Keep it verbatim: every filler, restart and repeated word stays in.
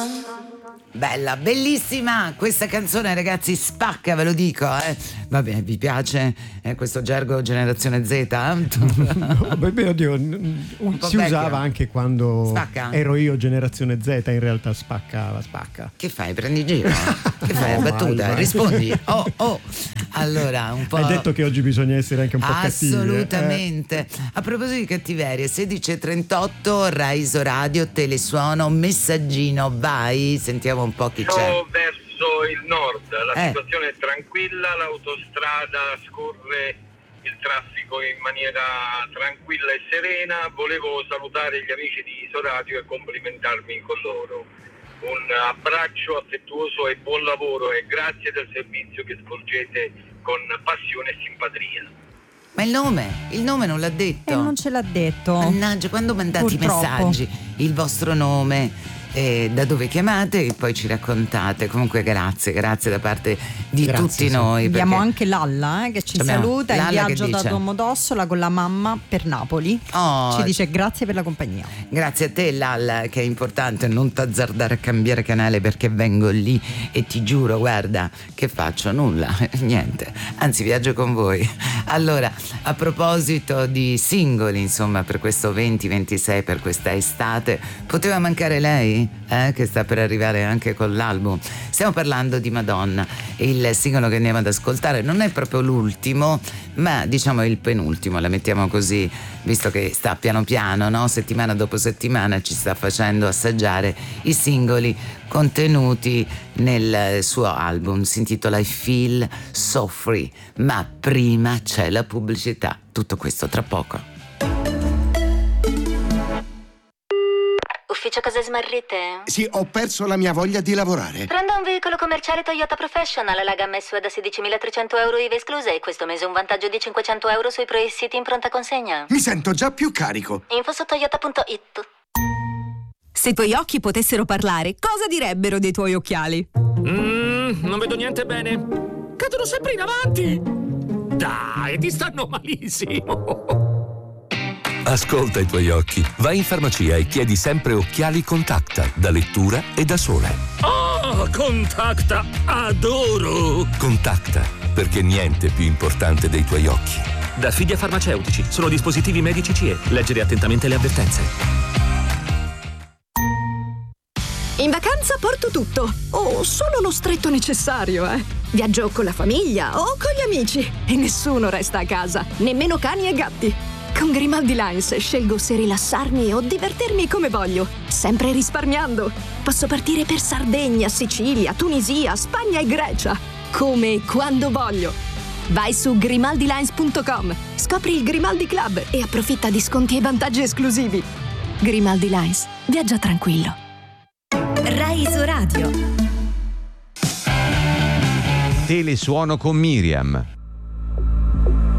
Bella, bellissima questa canzone, ragazzi, spacca, ve lo dico, eh. Vabbè, vi piace eh, questo gergo generazione Z? No, beh, oddio, si usava vecchio. Anche quando spacca? Ero io generazione Z, in realtà spaccava, spacca. Che fai? Prendi giro? Che fai? No, battuta? Vai, vai. Rispondi. Oh, oh. Allora, un po'. Hai detto che oggi bisogna essere anche un po' cattivi. Assolutamente. Eh. A proposito di cattiveria, sedici e trentotto, Raiso Radio, telesuono, messaggino, vai, sentiamo un po' chi c'è. Sono verso il nord, la eh. situazione è tranquilla, l'autostrada scorre il traffico in maniera tranquilla e serena. Volevo salutare gli amici di Isoradio e complimentarmi con loro. Un abbraccio affettuoso e buon lavoro, e grazie del servizio che svolgete con passione e simpatia. Ma il nome? Il nome non l'ha detto? E non ce l'ha detto. Mannaggia, quando mandate i messaggi, il vostro nome, eh, da dove chiamate e poi ci raccontate. Comunque grazie, grazie da parte di grazie, tutti sì. noi. Abbiamo anche Lalla eh, che ci Abbiamo saluta Lalla in viaggio da Domodossola con la mamma per Napoli. Oh, ci dice grazie per la compagnia. Grazie a te, Lalla, che è importante non t'azzardare a cambiare canale, perché vengo lì e ti giuro, guarda, che faccio? Nulla, niente, anzi viaggio con voi. Allora, a proposito di singoli, insomma, per questo venti ventisei, per questa estate, poteva mancare lei? Eh, che sta per arrivare anche con l'album. Stiamo parlando di Madonna. Il singolo che andiamo ad ascoltare non è proprio l'ultimo, ma diciamo il penultimo, la mettiamo così, visto che sta piano piano, no? Settimana dopo settimana ci sta facendo assaggiare i singoli contenuti nel suo album. Si intitola I Feel So Free, ma prima c'è la pubblicità. Tutto questo tra poco. Ufficio cose smarrite? Sì, ho perso la mia voglia di lavorare. Prenda un veicolo commerciale Toyota Professional, la gamma S U V da sedicimilatrecento euro I V A escluse, e questo mese un vantaggio di cinquecento euro sui pre-siti in pronta consegna. Mi sento già più carico. Info su toyota punto it. Se i tuoi occhi potessero parlare, cosa direbbero dei tuoi occhiali? Mm, non vedo niente bene. Cadono sempre in avanti. Dai, ti stanno malissimo. Ascolta i tuoi occhi. Vai in farmacia e chiedi sempre occhiali Contacta, da lettura e da sole. Oh, Contacta, adoro! Contacta, perché niente è più importante dei tuoi occhi. Da Fidia Farmaceutici, sono dispositivi medici C E. Leggere attentamente le avvertenze. In vacanza porto tutto, o solo lo stretto necessario, eh. Viaggio con la famiglia o con gli amici e nessuno resta a casa, nemmeno cani e gatti. Con Grimaldi Lines scelgo se rilassarmi o divertirmi come voglio, sempre risparmiando. Posso partire per Sardegna, Sicilia, Tunisia, Spagna e Grecia, come e quando voglio. Vai su grimaldi lines punto com, scopri il Grimaldi Club e approfitta di sconti e vantaggi esclusivi. Grimaldi Lines, viaggia tranquillo. Raiso Radio. Telesuono con Miriam.